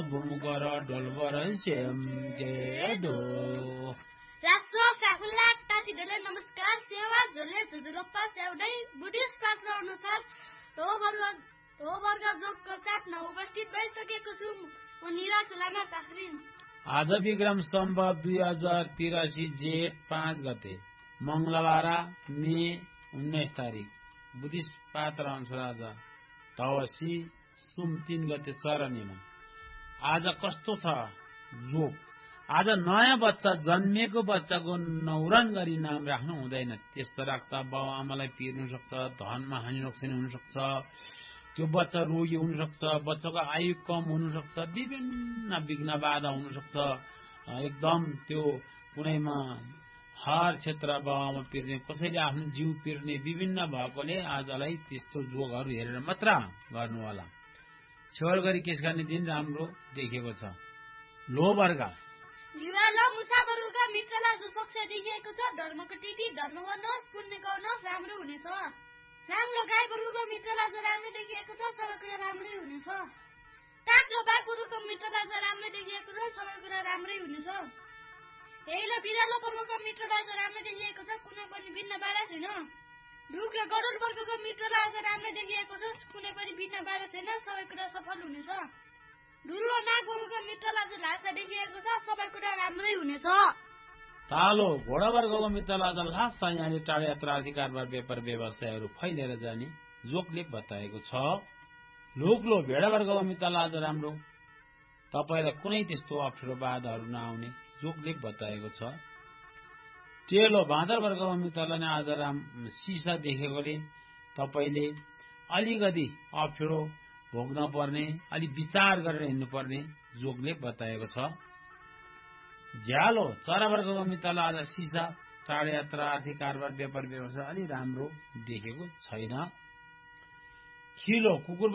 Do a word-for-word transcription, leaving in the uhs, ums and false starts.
भूमुकर ढोलबर same जेदो राष्ट्र फ्याफुल्ला टासी ढोले नमस्कार सेवा झोले झुझुरोप्पा स्याउडै बुद्धिस्ट शास्त्र अनुसार हो वर्ग हो वर्ग जोगको साथमा उपस्थित भइसकेको छु म निराज लामा काफ्रिन। आज विक्रम सम्वत दुई हजार तिरासी जेठ पाँच गते मंगलबार मे उन्नाइस तारिक बुद्धिस्ट पात्र अनुसार आज धवसी सुम तीन गते चरनीमा। आज कस्तो छ जोग? आज नयाँ बच्चा जन्मेको बच्चाको नौरन गरी नाम राख्नु हुँदैन। त्यस्तो राख्दा बाउ आमालाई पिर्नु सक्छ, धनमा हानि नोक्सानी हुन सक्छ, त्यो बच्चा रोगी हुन सक्छ, बच्चाको आयु कम हुन सक्छ, विभिन्न विघ्न बाधा हुन सक्छ। एकदम त्यो कुनैमा हर क्षेत्र बाउ आमा पिर्ने, कसैले आफ्नो जीव पिर्ने विभिन्न भएकोले आजलाई त्यस्तो जोगहरू हेरेर मात्र गर्नु होला। छेउल गरी केस गर्ने दिन राम्रो देखेको छ। लो वर्ग जीवालो मुसाफरका मित्रलाई जो सक्छ देखिएको छ। धर्मको टिटी धर्म गर्नुहोस्, पुण्य गर्नुहोस्, राम्रो हुनेछ। राम्रो गाई बरुको मित्रलाई जो राम्रो देखिएको छ, सबै कुरा राम्रै हुनेछ। काग र बाघ बरुको मित्रलाई जो राम्रो देखिएको छ, सबै कुरा राम्रै हुनेछ। हेलो बिरालो वर्गको मित्रलाई जो राम्रो देखिएको छ, कुनै पनि भिन्न बाधा छैन। ढुक र गरुड वर्गको मित्रलाई जो राम्रो देखिएको छ, कुनै पनि भिन्न बाधा छैन, सबै कुरा सफल हुनेछ। ढुलो नाग वर्गको मित्रलाई जो लासा देखिएको छ, सबै कुरा राम्रै हुनेछ। तालो घोडा वर्गको मित्रलाई जो लासा यहाँले टाढा यात्रा आदि कारोबार व्यापार व्यवसायहरू फैलिएर जाने जोगले बताएको छ। लोकलो भेडा वर्गको मित्रलाई आज राम्रो, तपाईलाई कुनै त्यस्तो अप्ठ्यारो बाधाहरू नआउने जोगले बताएको छ। टेलो बाँदर वर्गको मित्रलाई आज राम सिसा देखेकोले तपाईले अलिकति अप्ठ्यारो भोग्न पर्ने, अलि विचार गरेर हिँड्नु पर्ने जोगले बताएको छ। झ्यालो चरा वर्गको मित्रलाई आज सिसा टाढा यात्रा आर्थिक कारोबार व्यापार व्यवसाय अलि राम्रो देखेको छैन। खिलो कुकुर